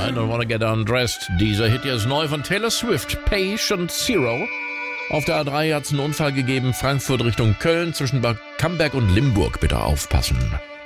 I Don't Wanna Get Undressed. Dieser Hit hier ist neu von Taylor Swift, Patient Zero. Auf der A3 hat es einen Unfall gegeben, Frankfurt Richtung Köln, zwischen Bad Camberg und Limburg, bitte aufpassen.